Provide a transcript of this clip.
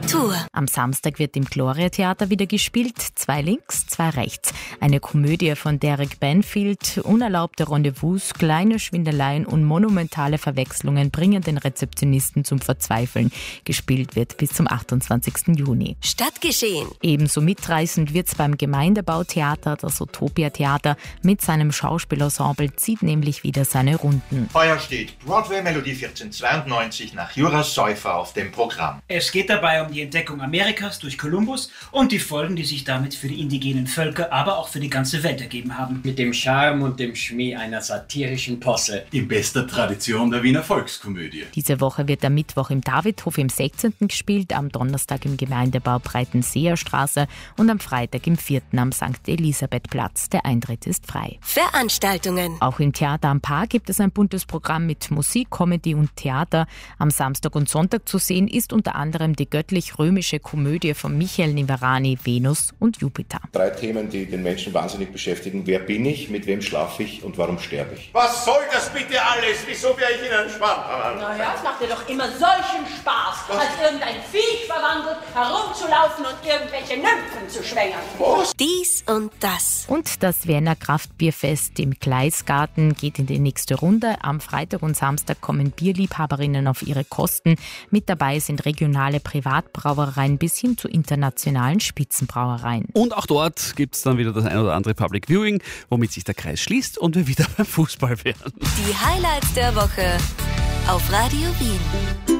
Kultur. Am Samstag wird im Gloria Theater wieder gespielt. 2 links, 2 rechts. Eine Komödie von Derek Banfield. Unerlaubte Rendezvous, kleine Schwindeleien und monumentale Verwechslungen bringen den Rezeptionisten zum Verzweifeln. Gespielt wird bis zum 28. Juni. Stadtgeschehen. Ebenso mitreißend wird's beim Gemeindebautheater. Das Utopia Theater mit seinem Schauspielensemble zieht nämlich wieder seine Runden. Heuer steht Broadway Melodie 1492 nach Jura Säufer auf dem Programm. Es geht dabei um die Entdeckung Amerikas durch Kolumbus und die Folgen, die sich damit für die indigenen Völker, aber auch für die ganze Welt ergeben haben. Mit dem Charme und dem Schmäh einer satirischen Posse. In bester Tradition der Wiener Volkskomödie. Diese Woche wird am Mittwoch im Davidhof im 16. gespielt, am Donnerstag im Gemeindebau Breitenseerstraße und am Freitag im 4. am St. Elisabethplatz. Der Eintritt ist frei. Veranstaltungen. Auch im Theater am Park gibt es ein buntes Programm mit Musik, Comedy und Theater. Am Samstag und Sonntag zu sehen ist unter anderem die göttlich-römische Komödie von Michael Nivarani, Venus und Jupiter. 3 Themen, die den Menschen wahnsinnig beschäftigen. Wer bin ich, mit wem schlafe ich und warum sterbe ich? Was soll das bitte alles? Wieso wäre ich in einen Schwamm? Naja, es macht dir doch immer solchen Spaß, als irgendein Viech verwandelt, herumzulaufen und irgendwelche Nymphen zu schwängern. Dies und das. Und das Wiener Kraftbierfest im Gleisgarten geht in die nächste Runde. Am Freitag und Samstag kommen Bierliebhaberinnen auf ihre Kosten. Mit dabei sind regionale Privatbrauereien bis hin zu internationalen Spitzenbrauereien. Und auch dort gibt es dann wieder das ein oder andere Public Viewing, womit sich der Kreis schließt und wir wieder beim Fußball wären. Die Highlights der Woche auf Radio Wien.